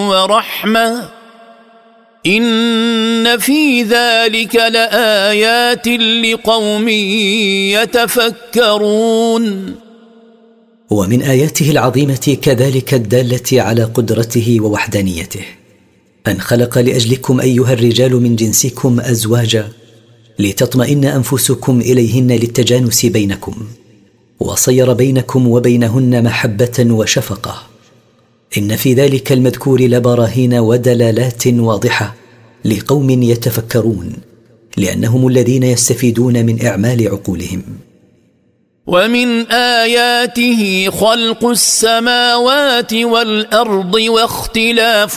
ورحمة إن في ذلك لآيات لقوم يتفكرون. ومن آياته العظيمة كذلك الدالة على قدرته ووحدانيته أن خلق لأجلكم أيها الرجال من جنسكم أزواجا لتطمئن أنفسكم إليهن للتجانس بينكم، وصير بينكم وبينهن محبة وشفقة. إن في ذلك المذكور لبراهين ودلالات واضحة لقوم يتفكرون، لأنهم الذين يستفيدون من إعمال عقولهم. ومن آياته خلق السماوات والأرض واختلاف